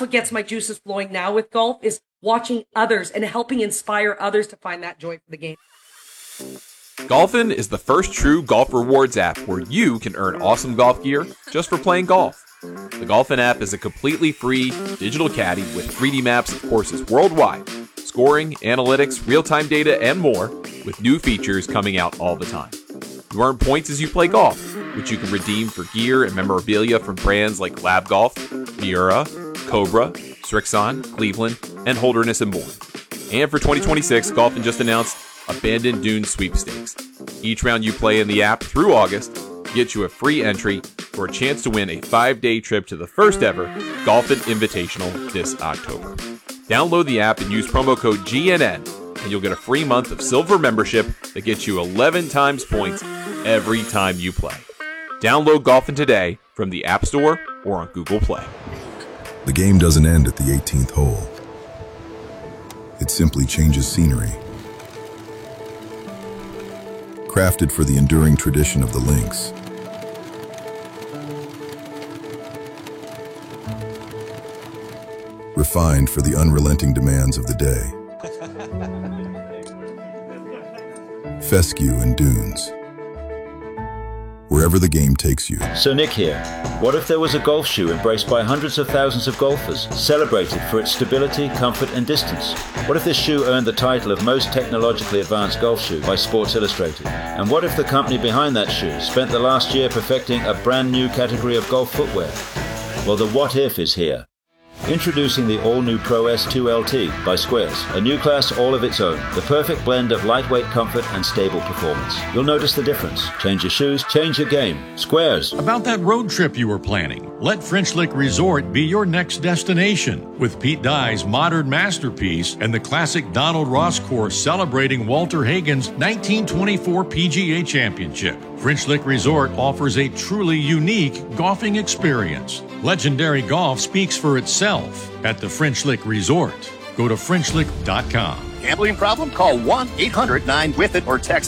what gets my juices flowing now with golf is watching others and helping inspire others to find that joy for the game. Golfin is the first true golf rewards app where you can earn awesome golf gear just for playing golf. The Golfin app is a completely free digital caddy with 3D maps of courses worldwide, scoring, analytics, real-time data, and more, with new features coming out all the time. You earn points as you play golf, which you can redeem for gear and memorabilia from brands like Lab Golf, Miura, Cobra, Srixon, Cleveland, and Holderness and Bourne. And for 2026, Golfin just announced Abandoned Dunes Sweepstakes. Each round you play in the app through August gets you a free entry for a chance to win a 5-day trip to the first ever Golfin Invitational this October. Download the app and use promo code GNN, and you'll get a free month of silver membership that gets you 11 times points every time you play. Download Golfin today from the App Store or on Google Play. The game doesn't end at the 18th hole. It simply changes scenery. Crafted for the enduring tradition of the links. Refined for the unrelenting demands of the day. Fescue and dunes. Wherever the game takes you. So Nick here. What if there was a golf shoe embraced by hundreds of thousands of golfers, celebrated for its stability, comfort and distance? What if this shoe earned the title of most technologically advanced golf shoe by Sports Illustrated? And what if the company behind that shoe spent the last year perfecting a brand new category of golf footwear? Well, the what if is here. Introducing the all-new Pro S2 LT by Squares, a new class all of its own, the perfect blend of lightweight comfort and stable performance. You'll notice the difference. Change your shoes, change your game. Squares. About that road trip you were planning, let French Lick Resort be your next destination. With Pete Dye's modern masterpiece and the classic Donald Ross course celebrating Walter Hagen's 1924 PGA Championship, French Lick Resort offers a truly unique golfing experience. Legendary golf speaks for itself at the French Lick Resort. Go to FrenchLick.com. Gambling problem? Call 1-800-9-WITH-IT or text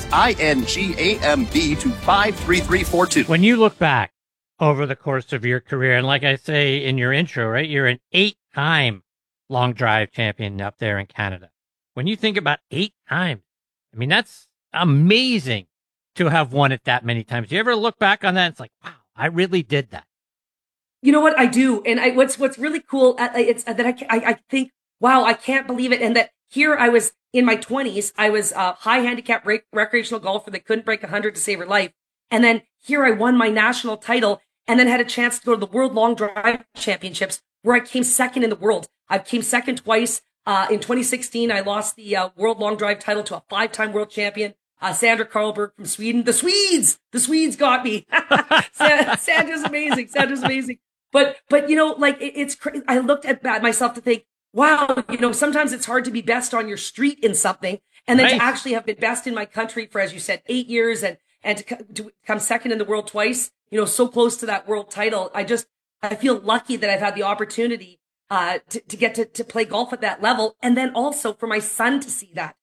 INGAMB to 53342. When you look back over the course of your career, and like I say in your intro, right, you're an 8-time long drive champion up there in Canada. When you think about 8 times, I mean, that's amazing to have won it that many times. You ever look back on that? It's like, wow, I really did that. You know what I do, and what's really cool, it's that I think, wow, I can't believe it, and that here I was in my 20s, I was a high handicap recreational golfer that couldn't break 100 to save her life, and then here I won my national title, and then had a chance to go to the World Long Drive Championships, where I came second in the world. I came second twice. In 2016, I lost the World Long Drive title to a 5-time world champion, Sandra Karlberg from Sweden. The Swedes got me. Sandra's amazing. But, you know, like I looked at myself to think, wow, you know, sometimes it's hard to be best on your street in something. And then to actually have been best in my country for, as you said, 8 years and to come second in the world twice, you know, so close to that world title. I feel lucky that I've had the opportunity, to get to play golf at that level. And then also for my son to see that,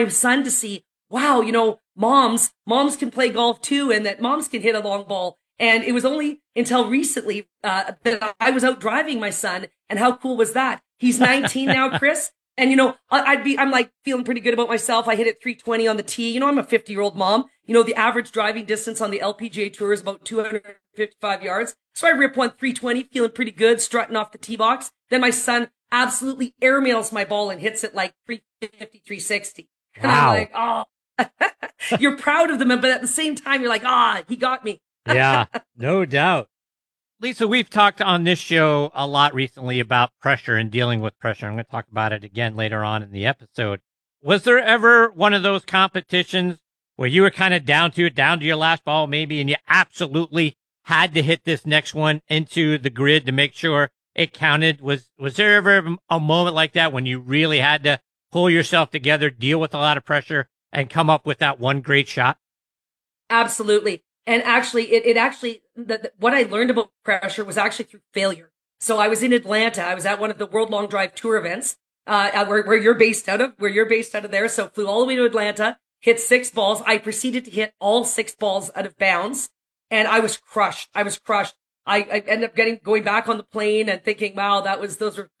wow, you know, moms can play golf too, and that moms can hit a long ball. And it was only until recently that I was out driving my son. And how cool was that? He's 19 now, Chris. And, you know, I'm like feeling pretty good about myself. I hit it 320 on the tee. You know, I'm a 50-year-old mom. You know, the average driving distance on the LPGA Tour is about 255 yards. So I rip one 320, feeling pretty good, strutting off the tee box. Then my son absolutely airmails my ball and hits it like 350, 360. And I'm like, oh, you're proud of them. But at the same time, you're like, he got me. Yeah, no doubt. Lisa, we've talked on this show a lot recently about pressure and dealing with pressure. I'm going to talk about it again later on in the episode. Was there ever one of those competitions where you were kind of down to your last ball maybe, and you absolutely had to hit this next one into the grid to make sure it counted? Was there ever a moment like that when you really had to pull yourself together, deal with a lot of pressure, and come up with that one great shot? Absolutely. And actually, what I learned about pressure was actually through failure. So I was in Atlanta. I was at one of the World Long Drive Tour events, where you're based out of there. So flew all the way to Atlanta, hit 6 balls. I proceeded to hit all 6 balls out of bounds, and I was crushed. I ended up going back on the plane and thinking, wow, those were